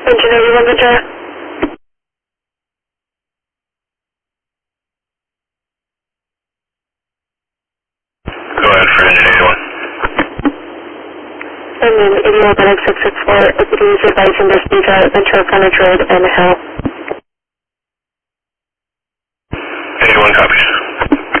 Engineer 1 Ventura. Go ahead for Engineer 1. And then 81 Medic 664, deputies advising the speed at Ventura Frontage Road and Hill. 81 copies.